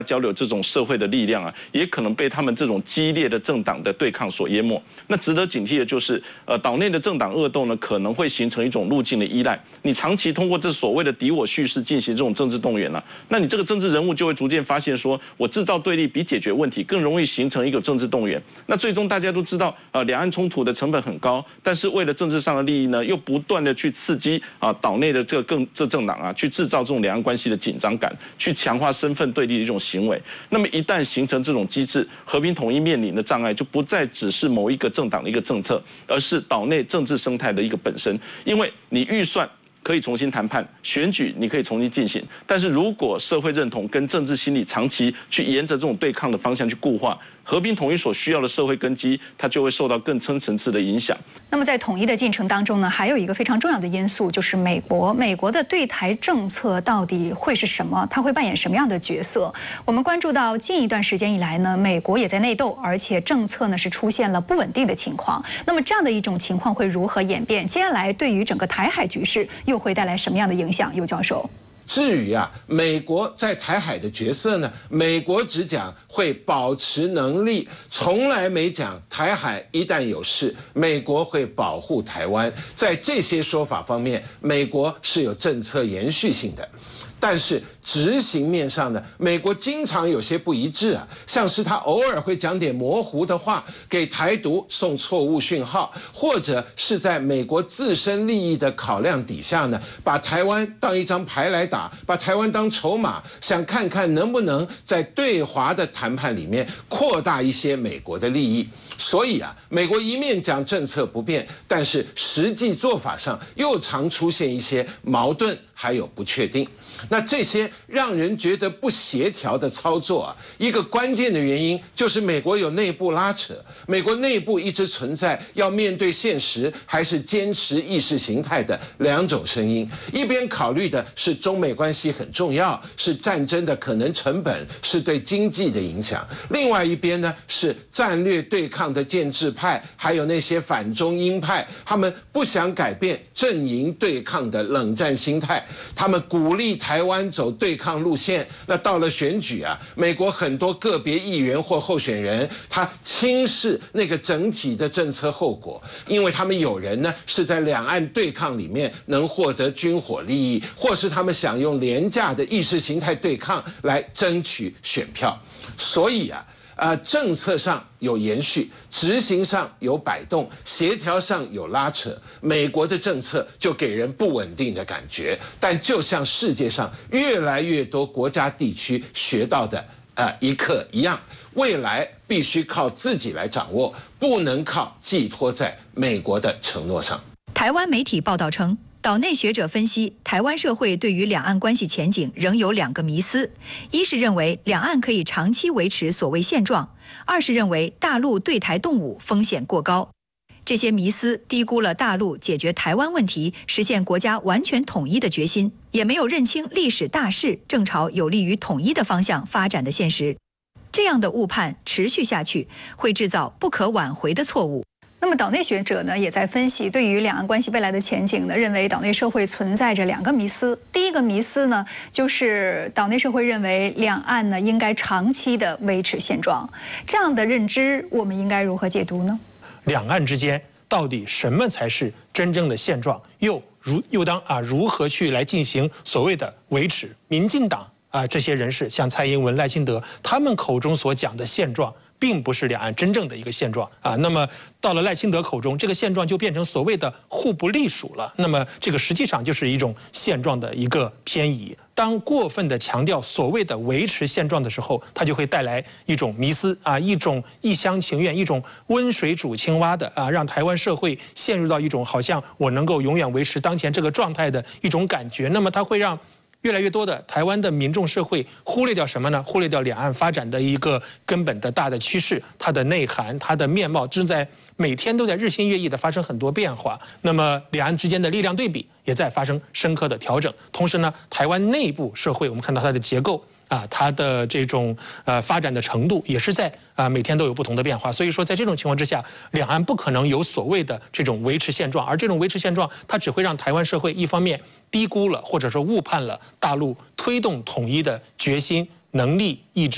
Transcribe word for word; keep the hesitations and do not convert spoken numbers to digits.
交流这种社会的力量啊，也可能被他们这种激烈的政党的对抗所淹没。那值得警惕的就是，呃，岛内的政党恶斗呢，可能会形成一种路径的依赖。你长期通过这所谓的敌我叙事进行这种政治动员啊，那你这个政治人物就会逐渐发现说，我制造对立比解决问题更容易形成一个政治动员。那最终大家都知道，呃，两岸冲突的成本很高，但是为了政治上的利益呢，又不断的去刺激啊岛内的这个更这政党啊，去制造这种两岸关系的紧张感，去强化身份对立的一种行为。那么一旦形成这种机制，和平统一面临的障碍就不再只是某一个政党的一个政策，而是岛内政治生态的一个本身。因为你预算可以重新谈判，选举你可以重新进行，但是如果社会认同跟政治心理长期去沿着这种对抗的方向去固化，和平统一所需要的社会根基，它就会受到更深层次的影响。 那么在统一的进程当中呢，还有一个非常重要的因素，就是美国。美国的对台政策到底会是什么？它会扮演什么样的角色？我们关注到近一段时间以来呢，美国也在内斗，而且政策呢是出现了不稳定的情况。那么这样的一种情况会如何演变？接下来对于整个台海局势又会带来什么样的影响？尤教授。 至于啊，美国在台海的角色呢，美国只讲会保持能力，从来没讲台海一旦有事，美国会保护台湾。在这些说法方面，美国是有政策延续性的。但是执行面上呢，美国经常有些不一致啊，像是他偶尔会讲点模糊的话，给台独送错误讯号，或者是在美国自身利益的考量底下呢，把台湾当一张牌来打，把台湾当筹码，想看看能不能在对华的谈判里面扩大一些美国的利益。所以啊，美国一面讲政策不变，但是实际做法上又常出现一些矛盾，还有不确定。那这些让人觉得不协调的操作啊，一个关键的原因就是美国有内部拉扯，美国内部一直存在要面对现实还是坚持意识形态的两种声音。一边考虑的是中美关系很重要，是战争的可能成本，是对经济的影响；另外一边呢是战略对抗的建制派，还有那些反中鹰派，他们不想改变阵营对抗的冷战心态，他们鼓励台湾走对抗路线。那到了选举啊，美国很多个别议员或候选人，他轻视那个整体的政策后果，因为他们有人呢是在两岸对抗里面能获得军火利益，或是他们想用廉价的意识形态对抗来争取选票。所以啊呃，政策上有延续，执行上有摆动，协调上有拉扯，美国的政策就给人不稳定的感觉。但就像世界上越来越多国家地区学到的呃一课一样，未来必须靠自己来掌握，不能靠寄托在美国的承诺上。 台湾媒体报道称，岛内学者分析，台湾社会对于两岸关系前景仍有两个迷思：一是认为两岸可以长期维持所谓现状；二是认为大陆对台动武风险过高。这些迷思低估了大陆解决台湾问题、实现国家完全统一的决心，也没有认清历史大势正朝有利于统一的方向发展的现实。这样的误判持续下去，会制造不可挽回的错误。那么岛内学者呢也在分析，对于两岸关系未来的前景呢，认为岛内社会存在着两个迷思。第一个迷思呢，就是岛内社会认为两岸呢应该长期的维持现状。这样的认知，我们应该如何解读呢？ 两岸之间到底什么才是真正的现状？又如又当啊如何去来进行所谓的维持？民进党啊这些人士，像蔡英文、赖清德，他们口中所讲的现状，并不是两岸真正的一个现状啊。那么到了赖清德口中，这个现状就变成所谓的互不隶属了。那么这个实际上就是一种现状的一个偏移。当过分的强调所谓的维持现状的时候，它就会带来一种迷思啊，一种一厢情愿，一种温水煮青蛙的啊，让台湾社会陷入到一种好像我能够永远维持当前这个状态的一种感觉。那么它会让越来越多的台湾的民众社会忽略掉什么呢？忽略掉两岸发展的一个根本的大的趋势，它的内涵、它的面貌正在每天都在日新月异的发生很多变化。那么两岸之间的力量对比也在发生深刻的调整。同时呢，台湾内部社会我们看到它的结构啊，它的这种呃发展的程度也是在啊每天都有不同的变化。所以说，在这种情况之下，两岸不可能有所谓的这种维持现状，而这种维持现状，它只会让台湾社会一方面低估了或者说误判了大陆推动统一的决心、能力、意志。